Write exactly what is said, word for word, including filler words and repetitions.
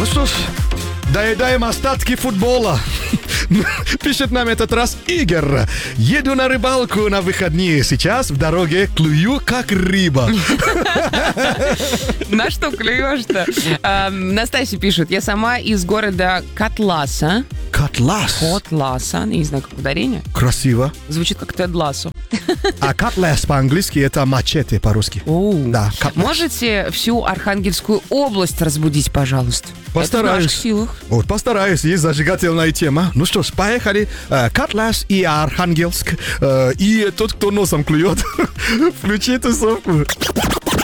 Ну что ж, доедаем остатки футбола. Пишет нам этот раз Игорь. Еду на рыбалку на выходные. Сейчас в дороге клюю, как рыба. На что клюешь-то? А, Настасья пишет. Я сама из города Котласа. Котлас. Котласа. Не знаю, как ударение. Красиво. Звучит как Тед Лассо. А котлас по-английски это мачете по-русски. Оу. Да, котлас. Можете всю Архангельскую область разбудить, пожалуйста? Постараюсь. Это в наших силах. Вот, постараюсь, есть зажигательная тема. Ну что ж, поехали. Э, Котлас и Архангельск. Э, И тот, кто носом клюет. Включи тусовку.